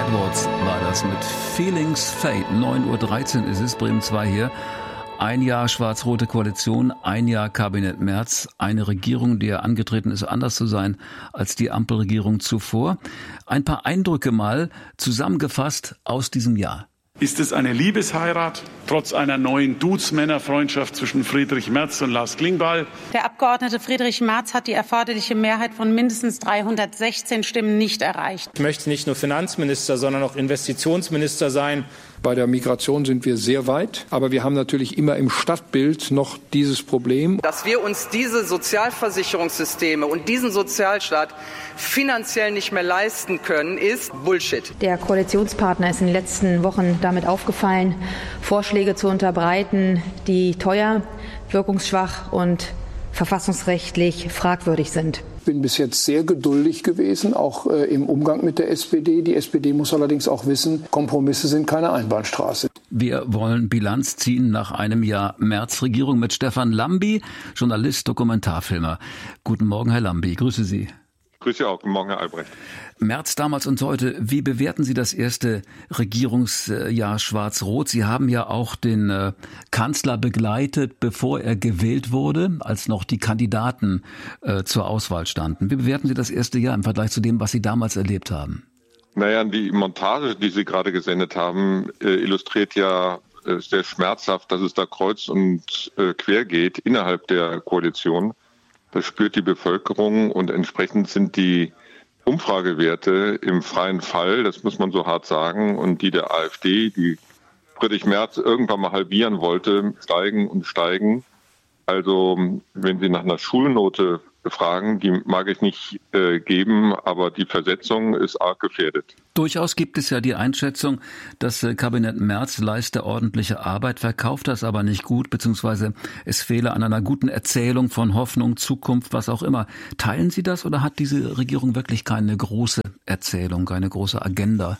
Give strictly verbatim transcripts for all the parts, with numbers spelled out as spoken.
Edwards war das mit Feelings Fade. neun Uhr dreizehn ist es, Bremen zwei hier. Ein Jahr schwarz-rote Koalition, ein Jahr Kabinett Merz, eine Regierung, die ja angetreten ist, anders zu sein als die Ampelregierung zuvor. Ein paar Eindrücke mal zusammengefasst aus diesem Jahr. Ist es eine Liebesheirat, trotz einer neuen Duzmännerfreundschaft zwischen Friedrich Merz und Lars Klingbeil? Der Abgeordnete Friedrich Merz hat die erforderliche Mehrheit von mindestens dreihundertsechzehn Stimmen nicht erreicht. Ich möchte nicht nur Finanzminister, sondern auch Investitionsminister sein. Bei der Migration sind wir sehr weit, aber wir haben natürlich immer im Stadtbild noch dieses Problem. Dass wir uns diese Sozialversicherungssysteme und diesen Sozialstaat finanziell nicht mehr leisten können, ist Bullshit. Der Koalitionspartner ist in den letzten Wochen damit aufgefallen, Vorschläge zu unterbreiten, die teuer, wirkungsschwach und verfassungsrechtlich fragwürdig sind. Ich bin bis jetzt sehr geduldig gewesen, auch äh, im Umgang mit der S P D. Die S P D muss allerdings auch wissen, Kompromisse sind keine Einbahnstraße. Wir wollen Bilanz ziehen nach einem Jahr Merz-Regierung mit Stefan Lambi, Journalist, Dokumentarfilmer. Guten Morgen, Herr Lambi, grüße Sie. Grüße auch. Guten Morgen, Herr Albrecht. Merz damals und heute, wie bewerten Sie das erste Regierungsjahr Schwarz-Rot? Sie haben ja auch den äh, Kanzler begleitet, bevor er gewählt wurde, als noch die Kandidaten äh, zur Auswahl standen. Wie bewerten Sie das erste Jahr im Vergleich zu dem, was Sie damals erlebt haben? Naja, die Montage, die Sie gerade gesendet haben, äh, illustriert ja äh, sehr schmerzhaft, dass es da kreuz und äh, quer geht innerhalb der Koalition. Das spürt die Bevölkerung und entsprechend sind die Umfragewerte im freien Fall, das muss man so hart sagen, und die der AfD, die Friedrich Merz irgendwann mal halbieren wollte, steigen und steigen. Also wenn Sie nach einer Schulnote fragen, die mag ich nicht äh, geben, aber die Versetzung ist arg gefährdet. Durchaus gibt es ja die Einschätzung, das äh, Kabinett Merz leiste ordentliche Arbeit, verkauft das aber nicht gut, beziehungsweise es fehle an einer guten Erzählung von Hoffnung, Zukunft, was auch immer. Teilen Sie das oder hat diese Regierung wirklich keine große Erzählung, keine große Agenda?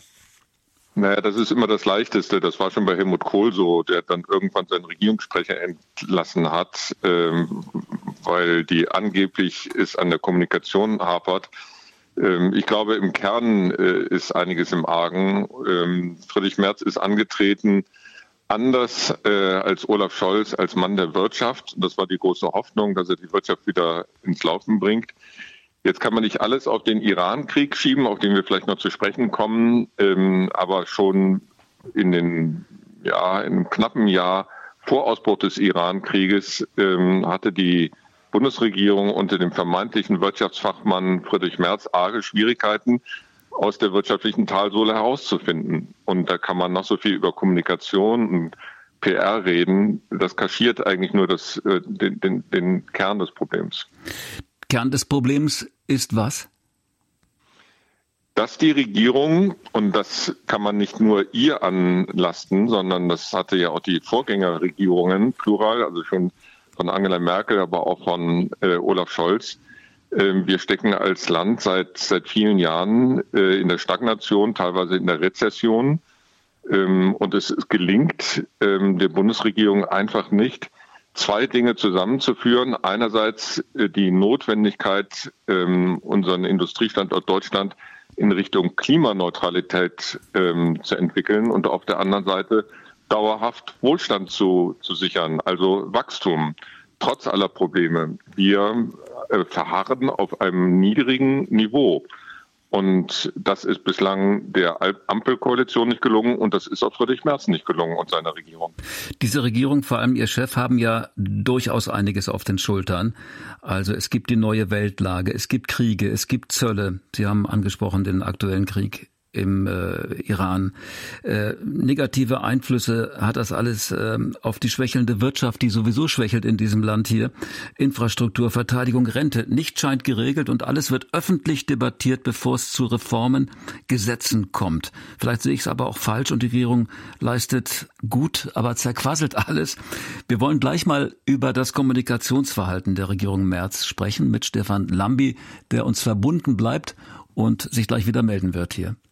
Naja, das ist immer das Leichteste. Das war schon bei Helmut Kohl so, der dann irgendwann seinen Regierungssprecher entlassen hat, ähm, weil die angeblich es an der Kommunikation hapert. Ähm, ich glaube, im Kern äh, ist einiges im Argen. Ähm, Friedrich Merz ist angetreten, anders äh, als Olaf Scholz, als Mann der Wirtschaft. Das war die große Hoffnung, dass er die Wirtschaft wieder ins Laufen bringt. Jetzt kann man nicht alles auf den Iran-Krieg schieben, auf den wir vielleicht noch zu sprechen kommen, ähm, aber schon in den, ja, in einem knappen Jahr vor Ausbruch des Iran-Krieges ähm, hatte die Bundesregierung unter dem vermeintlichen Wirtschaftsfachmann Friedrich Merz arge Schwierigkeiten, aus der wirtschaftlichen Talsohle herauszufinden. Und da kann man noch so viel über Kommunikation und P R reden. Das kaschiert eigentlich nur das, äh, den, den, den Kern des Problems. Kern des Problems ist was? Dass die Regierung, und das kann man nicht nur ihr anlasten, sondern das hatte ja auch die Vorgängerregierungen, plural, also schon von Angela Merkel, aber auch von äh, Olaf Scholz. Äh, wir stecken als Land seit seit vielen Jahren äh, in der Stagnation, teilweise in der Rezession. Ähm, und es gelingt ähm, der Bundesregierung einfach nicht, zwei Dinge zusammenzuführen. Einerseits die Notwendigkeit, unseren Industriestandort Deutschland in Richtung Klimaneutralität zu entwickeln und auf der anderen Seite dauerhaft Wohlstand zu, zu sichern, also Wachstum, trotz aller Probleme. Wir verharren auf einem niedrigen Niveau. Und das ist bislang der Ampelkoalition nicht gelungen und das ist auch Friedrich Merz nicht gelungen und seiner Regierung. Diese Regierung, vor allem ihr Chef, haben ja durchaus einiges auf den Schultern. Also es gibt die neue Weltlage, es gibt Kriege, es gibt Zölle. Sie haben angesprochen den aktuellen Krieg im äh, Iran. Äh, negative Einflüsse hat das alles äh, auf die schwächelnde Wirtschaft, die sowieso schwächelt in diesem Land hier. Infrastruktur, Verteidigung, Rente, nicht scheint geregelt und alles wird öffentlich debattiert, bevor es zu Reformen, Gesetzen kommt. Vielleicht sehe ich es aber auch falsch und die Regierung leistet gut, aber zerquasselt alles. Wir wollen gleich mal über das Kommunikationsverhalten der Regierung Merz sprechen mit Stefan Lambi, der uns verbunden bleibt und sich gleich wieder melden wird hier.